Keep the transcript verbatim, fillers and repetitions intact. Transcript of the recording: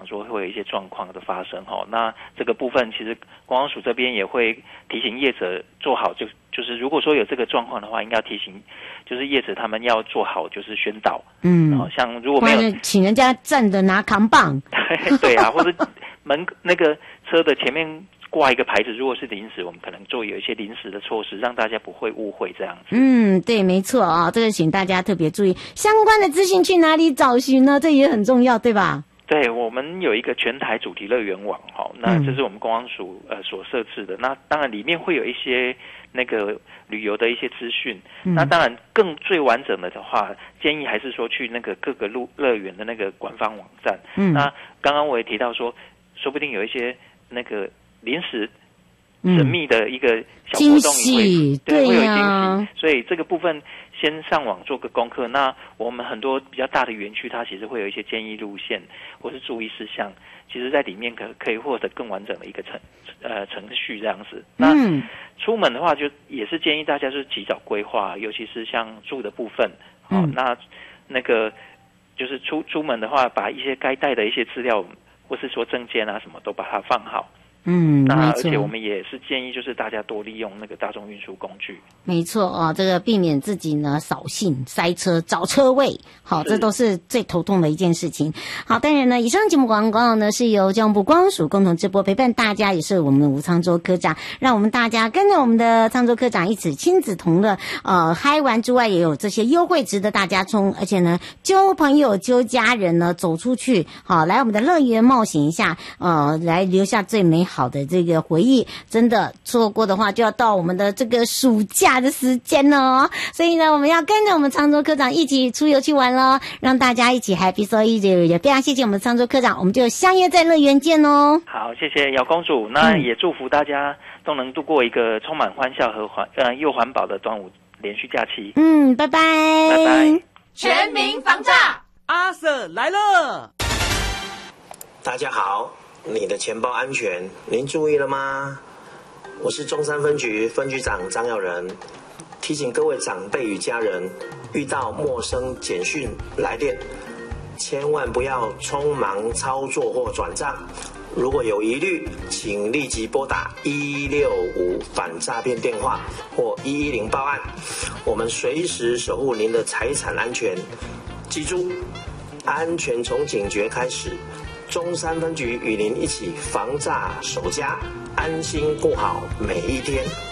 说会有一些状况的发生哈。那这个部分其实观光署这边也会提醒业者做好，就就是如果说有这个状况的话，应该要提醒就是业者他们要做好就是宣导，嗯，好像如果没有请人家站着拿扛棒， 对啊，或者门那个车的前面挂一个牌子，如果是临时，我们可能做有一些临时的措施，让大家不会误会这样子。 嗯，对，没错啊、哦，这个请大家特别注意，相关的资讯去哪里找寻呢？这也很重要，对吧？ 对，我们有一个全台主题乐园网哈，那这是我们公安署呃所设置的。那当然里面会有一些那个旅游的一些资讯。嗯、那当然更最完整的的话，建议还是说去那个各个路乐园的那个官方网站。嗯，那刚刚我也提到说，说不定有一些那个临时神秘的一个小活动也会，对，会有惊喜。所以这个部分先上网做个功课。那我们很多比较大的园区，它其实会有一些建议路线或是注意事项，其实在里面可可以获得更完整的一个程呃程序这样子。那出门的话，就也是建议大家就是及早规划，尤其是像住的部分。好、哦，那那个就是出出门的话，把一些该带的一些资料，或是说证件啊什么都把它放好。嗯，那而且我们也是建议，就是大家多利用那个大众运输工具。 没错哦，这个避免自己呢扫兴、塞车、找车位，好，这都是最头痛的一件事情。好，当然呢，以上节目广告呢是由交通部观光署共同直播，陪伴大家，也是我们的吴昌洲科长，让我们大家跟着我们的昌洲科长一起亲子同乐，呃，嗨玩之外，也有这些优惠值得大家冲，而且呢，揪朋友、揪家人呢走出去，好，来我们的乐园冒险一下，呃，来留下最美好。好的这个回忆，真的错过的话就要到我们的这个暑假的时间哦，所以呢我们要跟着我们昌洲科长一起出游去玩咯，让大家一起 happy so easy， 也非常谢谢我们昌洲科长，我们就相约在乐园见哦。 好，谢谢姚公主，那也祝福大家都能度过一个充满欢笑和环呃又环保的端午连续假期。 嗯，拜拜拜拜。 全民防诈， 阿 Sir 来了。 大家好，你的钱包安全，您注意了吗？我是中山分局分局长张耀仁，提醒各位长辈与家人，遇到陌生简讯来电，千万不要匆忙操作或转账。如果有疑虑，请立即拨打一六五反诈骗电话或一一零报案，我们随时守护您的财产安全。记住，安全从警觉开始。中山分局与您一起防诈守家，安心过好每一天。